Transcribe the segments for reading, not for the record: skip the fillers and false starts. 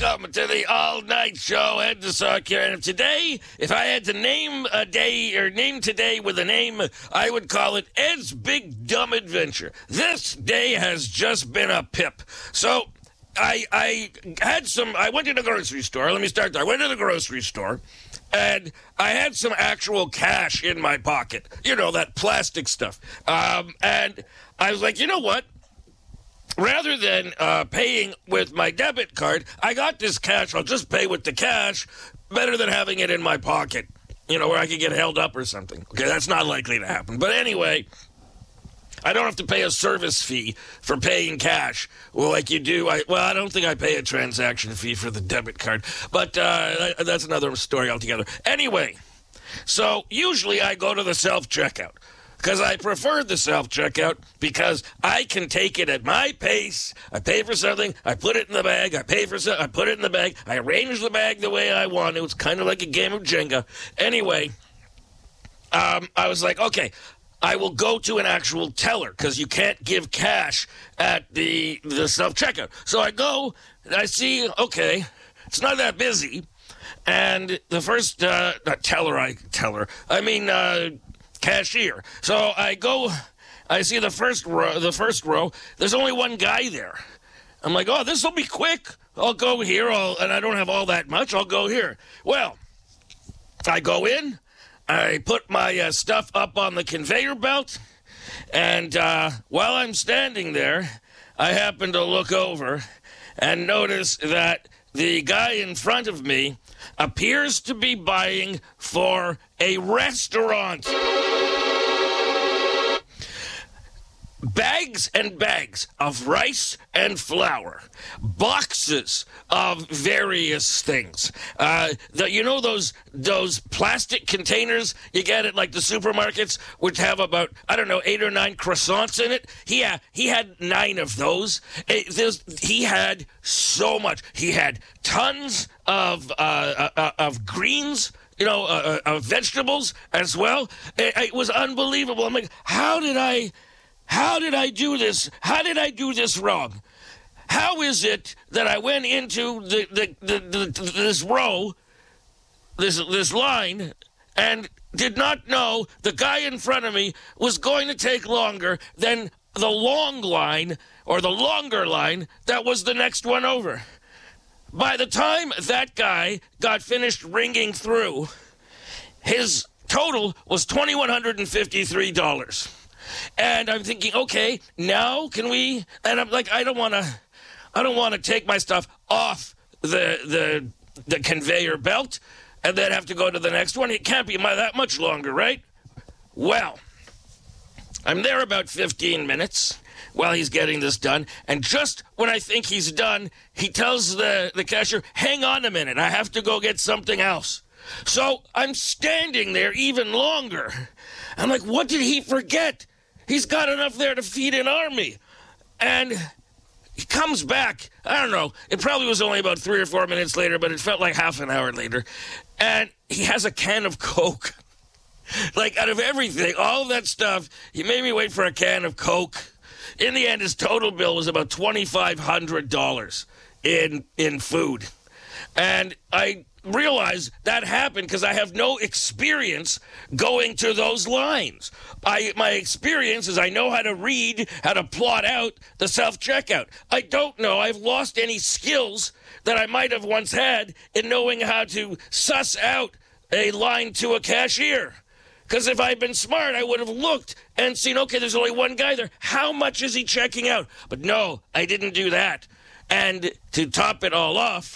Welcome to the all-night show. Ed DeSark here. And today, if I had to name a day or name today with a name, I would call it Ed's Big Dumb Adventure. This day has just been a pip. So I went to the grocery store. Let me start there. I went to the grocery store, and I had some actual cash in my pocket. You know, that plastic stuff. And I was like, you know what? Rather than paying with my debit card, I got this cash. I'll just pay with the cash. Better than having it in my pocket, you know, where I could get held up or something. Okay, that's not likely to happen. But anyway, I don't have to pay a service fee for paying cash. Well, like you do. I don't think I pay a transaction fee for the debit card. But that's another story altogether. Anyway, so usually I go to the self-checkout. Because I prefer the self-checkout because I can take it at my pace. I pay for something, I put it in the bag, I pay for something, I put it in the bag, I arrange the bag the way I want. It was kind of like a game of Jenga. Anyway, I was like, okay, I will go to an actual teller because you can't give cash at the self-checkout. So I go, and I see, okay, it's not that busy. And the first, cashier. So I go, I see the first row, there's only one guy there. I'm like, oh, this will be quick. I'll go here, and I don't have all that much. I'll go here. Well, I go in, I put my stuff up on the conveyor belt, and while I'm standing there, I happen to look over and notice that the guy in front of me appears to be buying for a restaurant. Bags and bags of rice and flour, boxes of various things. You know those plastic containers you get at like the supermarkets, which have about 8 or 9 croissants in it. He had 9 of those. He had so much. He had tons of greens. You know, vegetables as well. It was unbelievable. I'm like, how did I do this? How did I do this wrong? How is it that I went into this row, this line, and did not know the guy in front of me was going to take longer than the long line or the longer line that was the next one over? By the time that guy got finished ringing through, his total was $2,153. And I'm thinking, okay, now can we? And I'm like, I don't want to take my stuff off the conveyor belt and then have to go to the next one. It can't be that much longer, right? Well, I'm there about 15 minutes while he's getting this done. And just when I think he's done, he tells the cashier, hang on a minute, I have to go get something else. So I'm standing there even longer. I'm like, what did he forget? He's got enough there to feed an army. And he comes back. I don't know. It probably was only about 3 or 4 minutes later, but it felt like half an hour later. And he has a can of Coke. Like, out of everything, all of that stuff, he made me wait for a can of Coke. In the end, his total bill was about $2,500 in food. And I realized that happened because I have no experience going to those lines. My experience is I know how to read, how to plot out the self-checkout. I don't know. I've lost any skills that I might have once had in knowing how to suss out a line to a cashier. Because if I'd been smart, I would have looked and seen, okay, there's only one guy there. How much is he checking out? But no, I didn't do that. And to top it all off,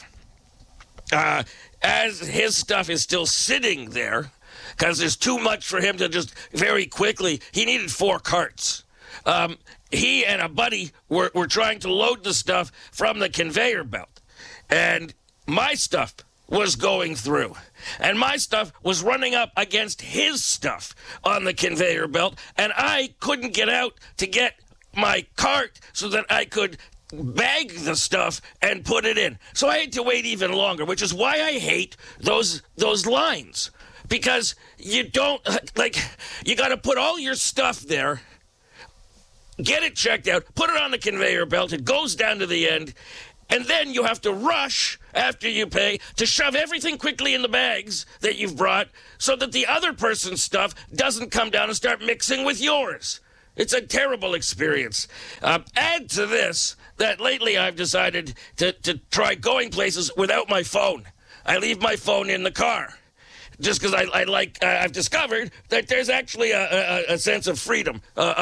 as his stuff is still sitting there, because there's too much for him to just very quickly, he needed 4 carts. He and a buddy were trying to load the stuff from the conveyor belt. And my stuff was going through. And my stuff was running up against his stuff on the conveyor belt. And I couldn't get out to get my cart so that I could bag the stuff and put it in. So I had to wait even longer, which is why I hate those lines. Because you don't, you got to put all your stuff there, get it checked out, put it on the conveyor belt, it goes down to the end, And then you have to rush after you pay to shove everything quickly in the bags that you've brought so that the other person's stuff doesn't come down and start mixing with yours. It's a terrible experience. Add to this that lately I've decided to try going places without my phone. I leave my phone in the car. Just because I've discovered that there's actually a sense of freedom,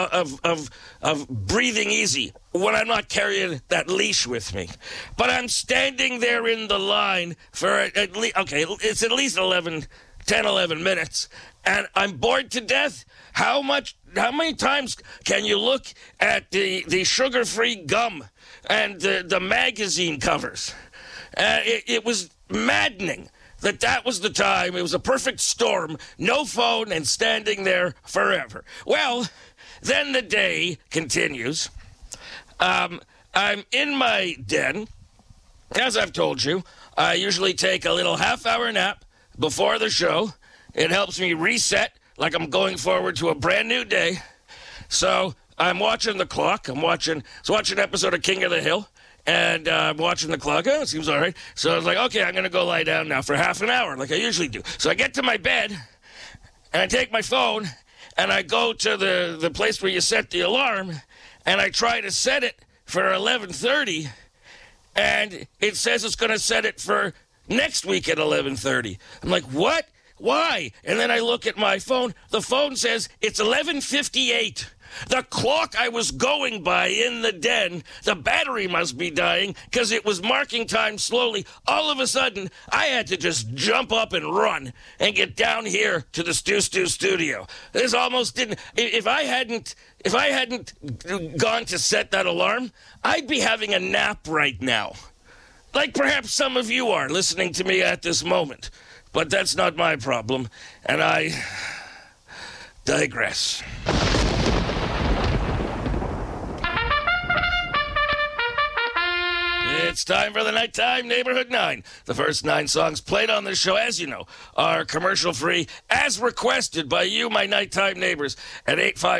of breathing easy when I'm not carrying that leash with me. But I'm standing there in the line for at least, it's at least 10, 11 minutes, and I'm bored to death. How many times can you look at the sugar-free gum and the magazine covers? It was maddening. That was the time. It was a perfect storm. No phone and standing there forever. Well, then the day continues. I'm in my den. As I've told you, I usually take a little half-hour nap before the show. It helps me reset like I'm going forward to a brand new day. So I'm watching the clock. I was watching an episode of King of the Hill. And I'm watching the clock. Oh, it seems all right. So I was like, okay, I'm going to go lie down now for half an hour like I usually do. So I get to my bed, and I take my phone, and I go to the place where you set the alarm, and I try to set it for 11:30, and it says it's going to set it for next week at 11:30. I'm like, what? Why? And then I look at my phone. The phone says it's 11:58. The clock I was going by in the den, the battery must be dying because it was marking time slowly. All of a sudden, I had to just jump up and run and get down here to the Stu studio. This almost didn't. If I hadn't gone to set that alarm, I'd be having a nap right now, like perhaps some of you are listening to me at this moment. But that's not my problem, and I digress. It's time for the Nighttime Neighborhood 9. The first 9 songs played on this show, as you know, are commercial-free, as requested by you, my nighttime neighbors, at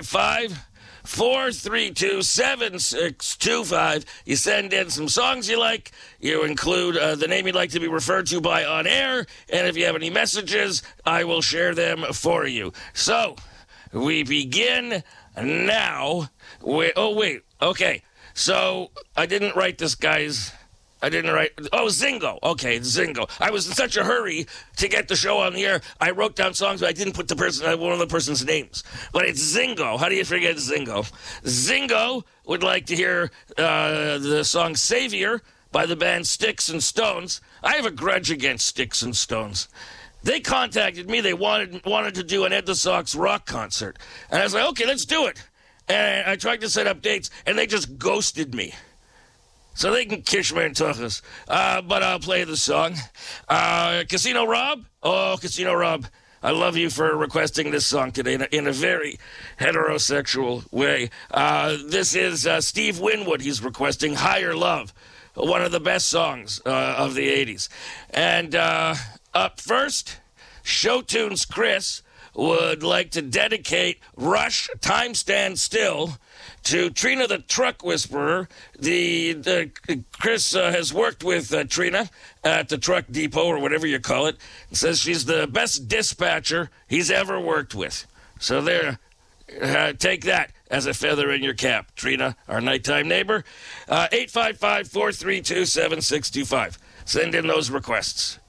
855-432-7625. You send in some songs you like. You include the name you'd like to be referred to by on air. And if you have any messages, I will share them for you. So, we begin now. Okay. So, I didn't write this guy's... Zingo. Okay, Zingo. I was in such a hurry to get the show on the air, I wrote down songs, but I didn't put one of the person's names. But it's Zingo. How do you forget Zingo? Zingo would like to hear the song Savior by the band Sticks and Stones. I have a grudge against Sticks and Stones. They contacted me. They wanted to do an Ed the Sox rock concert. And I was like, okay, let's do it. And I tried to set up dates, and they just ghosted me. So they can kiss me and tuchus. But I'll play the song. Casino Rob? Oh, Casino Rob, I love you for requesting this song today in a very heterosexual way. This is Steve Winwood. He's requesting Higher Love, one of the best songs of the 80s. And up first, Show Tunes Chris would like to dedicate Rush Time Stand Still to Trina the Truck Whisperer. Chris has worked with Trina at the truck depot or whatever you call it. And says she's the best dispatcher he's ever worked with. So there, take that as a feather in your cap. Trina, our nighttime neighbor. 855-432-7625. Send in those requests.